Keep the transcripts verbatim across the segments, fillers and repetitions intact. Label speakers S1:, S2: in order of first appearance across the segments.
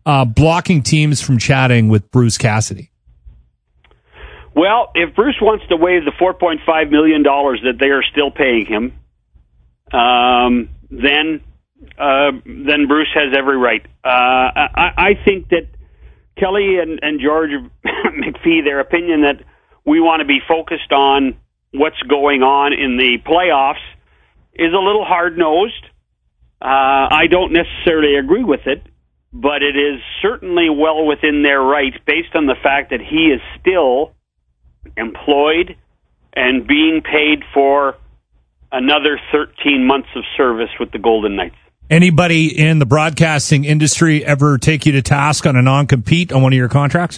S1: uh, blocking teams from chatting with Bruce Cassidy?
S2: Well, if Bruce wants to waive the four point five million dollars that they are still paying him, um, then uh, then Bruce has every right. Uh, I, I think that Kelly and, and George McPhee, their opinion that we want to be focused on what's going on in the playoffs is a little hard-nosed. Uh, I don't necessarily agree with it, but it is certainly well within their right based on the fact that he is still employed and being paid for another thirteen months of service with the Golden Knights.
S1: Anybody in the broadcasting industry ever take you to task on a non-compete on one of your contracts?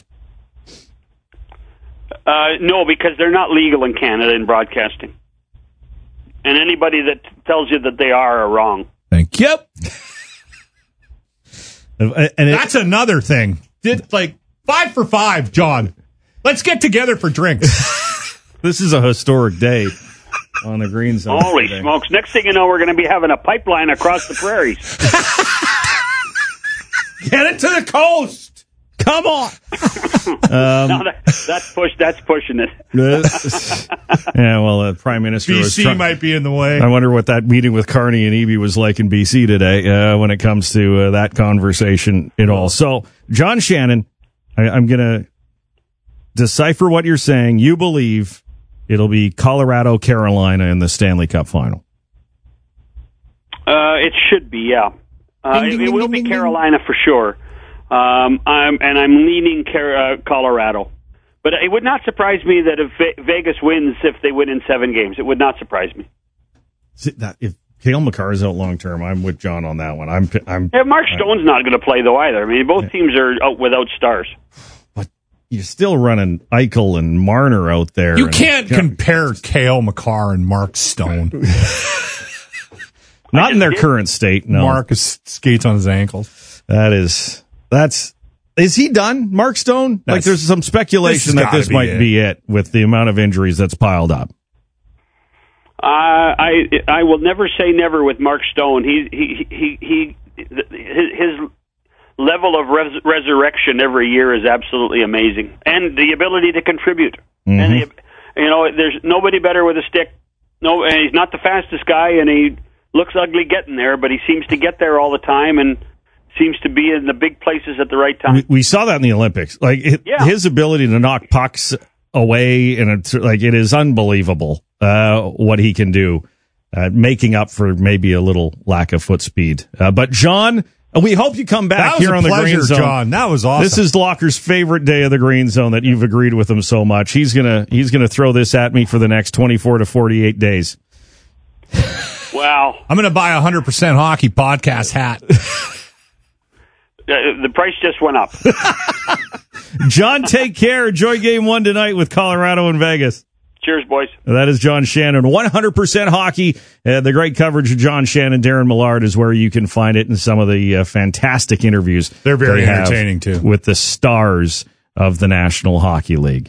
S2: Uh, no, because they're not legal in Canada in broadcasting. And anybody that tells you that they are are wrong.
S1: Thank you.
S3: and it,
S1: That's another thing. Did like five for five, John. Let's get together for drinks.
S3: This is a historic day on the Green Zone.
S2: Holy
S3: today.
S2: smokes. Next thing you know, we're going to be having a pipeline across the prairies.
S1: Get it to the coast. Come on.
S3: um,
S2: no, that, that's push. That's pushing it.
S3: yeah, well, the Prime Minister
S1: B C
S3: was try-
S1: might be in the way.
S3: I wonder what that meeting with Carney and Eby was like in B C today uh, when it comes to uh, that conversation at all. So, John Shannon, I, I'm going to decipher what you're saying. You believe it'll be Colorado, Carolina in the Stanley Cup final.
S2: Uh, it should be, yeah. Uh,
S1: Ding,
S2: it,
S1: ding,
S2: it
S1: ding,
S2: will
S1: ding,
S2: be
S1: ding,
S2: Carolina for sure. Um, I'm, and I'm leaning Car- uh, Colorado. But it would not surprise me that if Ve- Vegas wins, if they win in seven games, it would not surprise me.
S3: That, if Cale Makar is out long term, I'm with John on that one. I'm, I'm.
S2: Yeah, Mark Stone's not going to play though either. I mean, both teams are out without stars.
S3: But you're still running Eichel and Marner out there.
S1: You
S3: and,
S1: can't compare Cale Makar and Mark Stone.
S3: Not in their
S2: did.
S3: current state. No,
S1: Mark is, skates on his ankles.
S3: that is. That's is he done, Mark Stone?
S1: That's,
S3: like, there's some speculation
S1: this
S3: that this
S1: be
S3: might
S1: it.
S3: be it with the amount of injuries that's piled up.
S2: Uh, I I will never say never with Mark Stone. He he he he his, his level of res- resurrection every year is absolutely amazing, and the ability to contribute.
S3: Mm-hmm.
S2: And the, you know, there's nobody better with a stick. No, and he's not the fastest guy, and he looks ugly getting there, but he seems to get there all the time, and seems to be in the big places at the right time.
S3: We, we saw that in the Olympics. Like it,
S2: Yeah.
S3: his ability to knock pucks away, and it's like it is unbelievable uh, what he can do, uh, making up for maybe a little lack of foot speed. Uh, but John, we hope you come back
S1: That was
S3: here
S1: a
S3: on the
S1: pleasure,
S3: Green Zone.
S1: John. That was awesome.
S3: This is Locker's favorite day of the Green Zone that you've agreed with him so much. He's gonna he's gonna throw this at me for the next twenty-four to forty-eight days.
S2: Wow.
S1: I'm going to buy a one hundred percent hockey podcast hat.
S2: Uh, the price just went up.
S3: John, take care. Enjoy game one tonight with Colorado and Vegas.
S2: Cheers, boys.
S3: That is John Shannon. one hundred percent hockey. Uh, the great coverage of John Shannon, Darren Millard is where you can find it, and some of the uh, fantastic interviews.
S1: They're very
S3: they have
S1: entertaining, too.
S3: with the stars of the National Hockey League.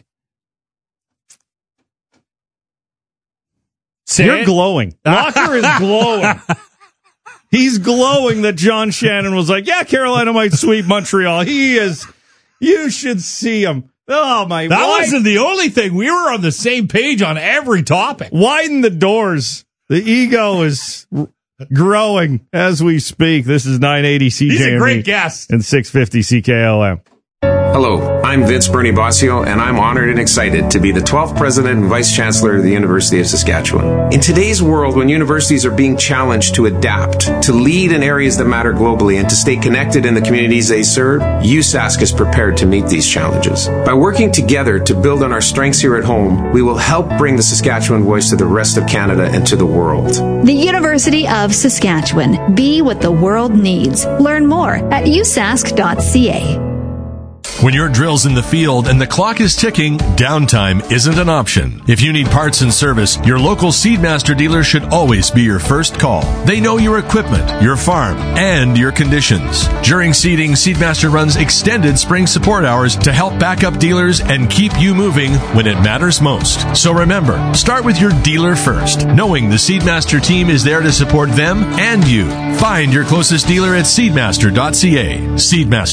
S1: Say
S3: You're
S1: it.
S3: glowing. Locker is glowing. He's glowing that John Shannon was like, yeah, Carolina might sweep Montreal. He is. You should see him. Oh, my.
S1: That
S3: wide-
S1: wasn't the only thing. We were on the same page on every topic.
S3: Widen the doors. The ego is r- growing as we speak. This is nine eighty C J
S1: He's a
S3: M E
S1: great guest.
S3: and six fifty C K L M.
S4: Hello, I'm Vince Bernie Bossio, and I'm honored and excited to be the twelfth President and Vice Chancellor of the University of Saskatchewan. In today's world, when universities are being challenged to adapt, to lead in areas that matter globally, and to stay connected in the communities they serve, U S A S C is prepared to meet these challenges. By working together to build on our strengths here at home, we will help bring the Saskatchewan voice to the rest of Canada and to the world.
S5: The University of Saskatchewan. Be what the world needs. Learn more at u sask dot c a.
S6: When your drill's in the field and the clock is ticking, downtime isn't an option. If you need parts and service, your local Seedmaster dealer should always be your first call. They know your equipment, your farm, and your conditions. During seeding, Seedmaster runs extended spring support hours to help back up dealers and keep you moving when it matters most. So remember, start with your dealer first, knowing the Seedmaster team is there to support them and you. Find your closest dealer at seedmaster dot c a. Seedmaster.